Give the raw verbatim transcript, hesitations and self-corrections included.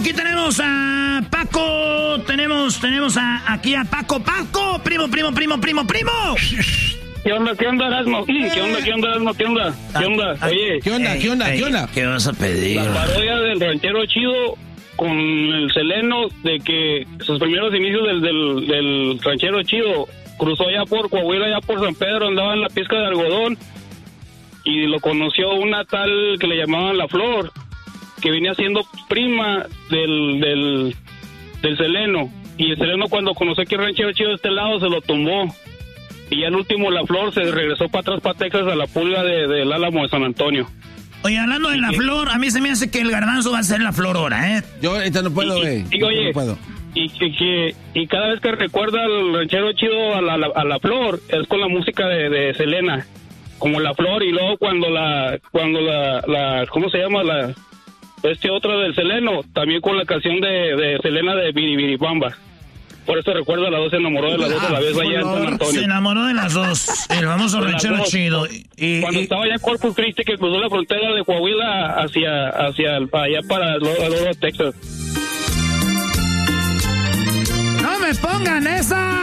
aquí tenemos a Paco. Tenemos, tenemos a, aquí a Paco. Paco, primo, primo, primo, primo, primo. ¿Qué onda, qué onda, Erasmo? ¿Qué onda, qué onda, Erasmo? ¿Qué onda? ¿Qué onda? Oye. ¿Qué onda, qué onda, qué onda? ¿Qué vas a pedir? La parodia del ranchero chido con el Seleno, de que sus primeros inicios del, del, del ranchero chido cruzó allá por Coahuila, allá por San Pedro, andaba en la pizca de algodón y lo conoció una tal que le llamaban La Flor, que venía siendo prima del, del, del Seleno. Y el Seleno, cuando conoció que el ranchero chido de este lado, se lo tumbó. Y al último La Flor se regresó para atrás, para Texas, a la pulga del de, de Álamo de San Antonio. Oye, hablando de La Flor, a mí se me hace que el garbanzo va a ser La Flor ahora, ¿eh? Yo ahorita no puedo, güey. Y, y, oye, no puedo. Y, y, que, y cada vez que recuerda al ranchero chido a la, la, a la Flor, es con la música de, de Selena, como La Flor. Y luego cuando la, cuando la, la ¿cómo se llama? La, este otro del Seleno, también con la canción de, de Selena de Biribiribamba. Por eso recuerda a las dos, se enamoró de las dos a la vez allá en San Antonio. Se enamoró de las dos, el famoso ranchero chido. Y, Cuando y, estaba allá en Corpus Christi, que cruzó la frontera de Coahuila hacia, hacia allá para Lodo, Texas. ¡No me pongan esa!